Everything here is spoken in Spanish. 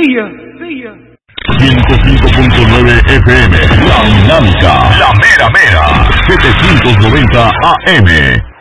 105.9 FM, La Dinámica, la mera mera, 790 AM.